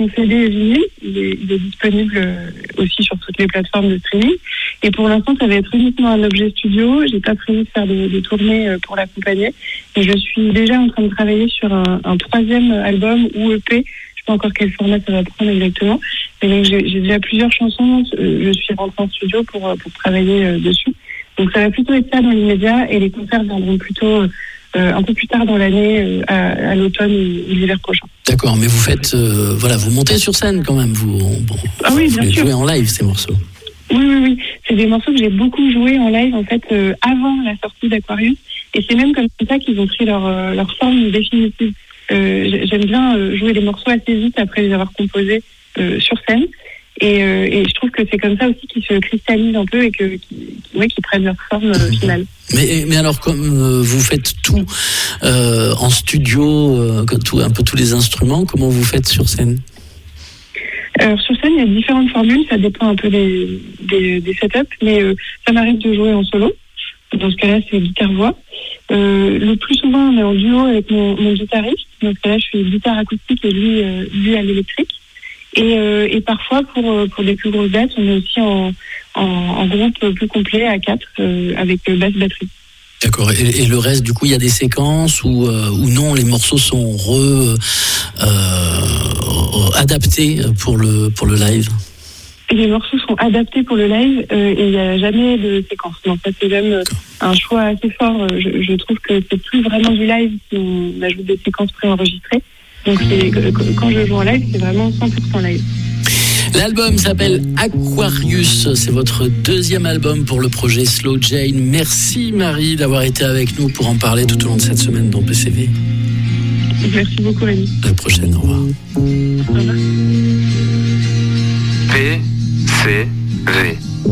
version CD et vinyle. Il est disponible aussi sur toutes les plateformes de streaming. Et pour l'instant, ça va être uniquement un objet studio. J'ai pas prévu de faire des tournées pour l'accompagner. Et je suis déjà en train de travailler sur un troisième album ou EP. Je sais pas encore quel format ça va prendre exactement. Et donc j'ai déjà plusieurs chansons. Je suis rentrée en studio pour travailler dessus. Donc ça va plutôt être ça dans l'immédiat, et les concerts viendront plutôt un peu plus tard dans l'année, à l'automne ou l'hiver prochain. D'accord, mais vous faites, vous montez sur scène quand même, vous oui, bien sûr. Jouez en live ces morceaux. Oui. C'est des morceaux que j'ai beaucoup joués en live, en fait, avant la sortie d'Aquarius. Et c'est même comme ça qu'ils ont pris leur forme définitive. J'aime bien jouer des morceaux assez vite après les avoir composés sur scène. Et je trouve que c'est comme ça aussi qu'ils se cristallisent un peu et qu'ils prennent leur forme finale. Mais alors, comme vous faites tout en studio, un peu tous les instruments, comment vous faites sur scène ? Alors sur scène, il y a différentes formules, ça dépend un peu des setups, mais ça m'arrive de jouer en solo. Dans ce cas-là, c'est guitare-voix. Le plus souvent, on est en duo avec mon guitariste. Dans ce cas-là, je suis guitare acoustique et lui à l'électrique. Et parfois, pour des plus grosses dates, on est aussi en groupe plus complet à 4 avec basse batterie. D'accord. Et le reste, du coup, il y a des séquences où non, les morceaux sont adaptés pour le live. Les morceaux sont adaptés pour le live et il n'y a jamais de séquence. Donc ça, c'est même un choix assez fort. Je trouve que c'est plus vraiment du live si on ajoute des séquences préenregistrées. Donc quand je joue en live, c'est vraiment 100% live. L'album s'appelle Aquarius, c'est votre deuxième album pour le projet Slow Jane. Merci Marie d'avoir été avec nous pour en parler tout au long de cette semaine dans PCV. Merci beaucoup Rémi. À la prochaine, au revoir. Au revoir. PCV.